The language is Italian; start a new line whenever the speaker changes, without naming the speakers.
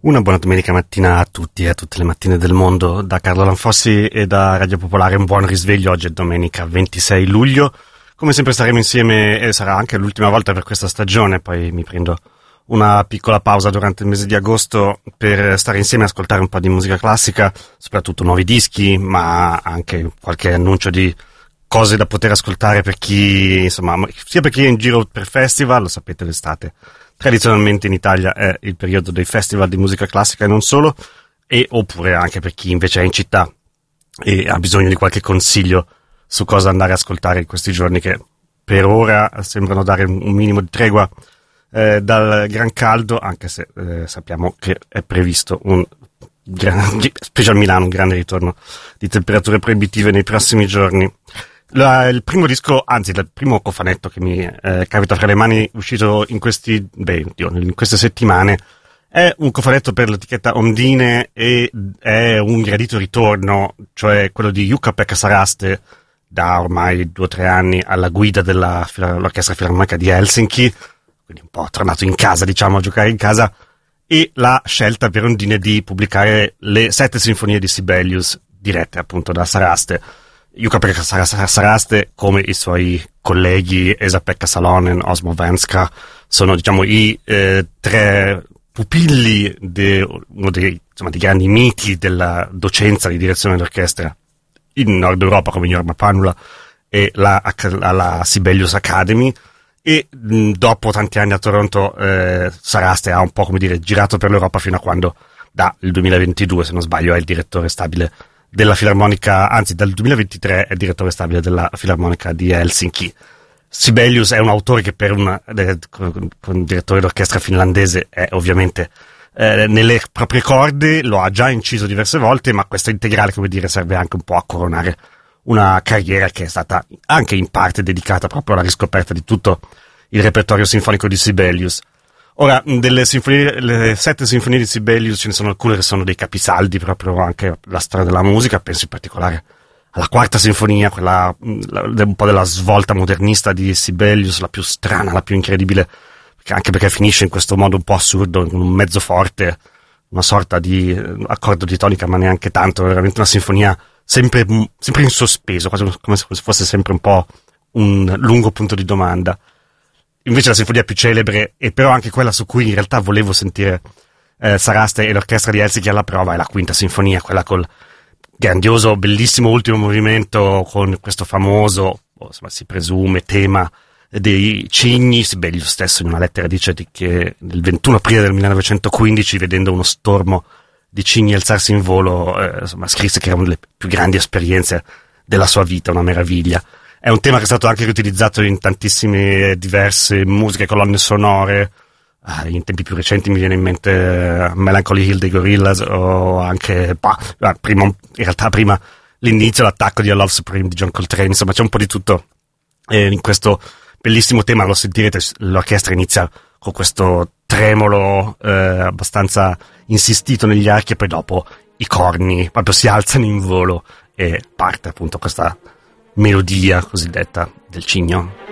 Una buona domenica mattina a tutti e a tutte le mattine del mondo. Da Carlo Lanfossi e da Radio Popolare un buon risveglio. Oggi è domenica 26 luglio. Come sempre staremo insieme e sarà anche l'ultima volta per questa stagione. Poi mi prendo una piccola pausa durante il mese di agosto per stare insieme e ascoltare un po' di musica classica, soprattutto nuovi dischi, ma anche qualche annuncio di cose da poter ascoltare per chi, insomma, sia per chi è in giro per festival. Lo sapete, l'estate tradizionalmente in Italia è il periodo dei festival di musica classica e non solo, e oppure anche per chi invece è in città e ha bisogno di qualche consiglio su cosa andare a ascoltare in questi giorni che per ora sembrano dare un minimo di tregua dal gran caldo, anche se sappiamo che è previsto specie a Milano, un grande ritorno di temperature proibitive nei prossimi giorni. Il primo disco, anzi il primo cofanetto che mi capita fra le mani, uscito in queste settimane, è un cofanetto per l'etichetta Ondine e è un gradito ritorno, cioè quello di Jukka-Pekka Saraste, da ormai 2 o 3 anni alla guida dell'Orchestra Filarmonica di Helsinki, quindi un po' tornato in casa, diciamo, a giocare in casa, e la scelta per Ondine di pubblicare le 7 sinfonie di Sibelius, dirette appunto da Saraste. Jukka-Pekka Saraste, come i suoi colleghi Esa-Pekka Salonen, Osmo Venska, sono, diciamo, i 3 pupilli uno dei grandi miti della docenza di direzione d'orchestra in Nord Europa, come Jorma Panula e la Sibelius Academy. E dopo tanti anni a Toronto, Saraste ha un po', come dire, girato per l'Europa fino a quando, dal 2022, se non sbaglio, è il direttore stabile della Filarmonica, anzi dal 2023 è direttore stabile della Filarmonica di Helsinki. Sibelius è un autore che per un direttore d'orchestra finlandese è ovviamente nelle proprie corde, lo ha già inciso diverse volte, ma questo integrale, come dire, serve anche un po' a coronare una carriera che è stata anche in parte dedicata proprio alla riscoperta di tutto il repertorio sinfonico di Sibelius. Ora, le 7 sinfonie di Sibelius ce ne sono alcune che sono dei capisaldi proprio anche la storia della musica, penso in particolare alla 4ª sinfonia, quella un po' della svolta modernista di Sibelius, la più strana, la più incredibile, anche perché finisce in questo modo un po' assurdo, con un mezzo forte, una sorta di accordo di tonica, ma neanche tanto, veramente una sinfonia sempre in sospeso, quasi come se fosse sempre un po' un lungo punto di domanda. Invece la sinfonia più celebre, e però anche quella su cui in realtà volevo sentire Saraste e l'orchestra di Helsinki alla prova, è la 5ª sinfonia, quella col grandioso, bellissimo ultimo movimento, con questo famoso, insomma, si presume, tema dei cigni. Sibelius stesso in una lettera dice che nel 21 aprile del 1915, vedendo uno stormo di cigni alzarsi in volo, insomma, scrisse che era una delle più grandi esperienze della sua vita, una meraviglia. È un tema che è stato anche riutilizzato in tantissime diverse musiche, colonne sonore. In tempi più recenti mi viene in mente Melancholy Hill dei Gorillaz, o anche, prima l'inizio, l'attacco di A Love Supreme di John Coltrane. Insomma, c'è un po' di tutto in questo bellissimo tema. Lo sentirete, l'orchestra inizia con questo tremolo abbastanza insistito negli archi, e poi dopo i corni proprio si alzano in volo e parte appunto questa melodia cosiddetta del cigno.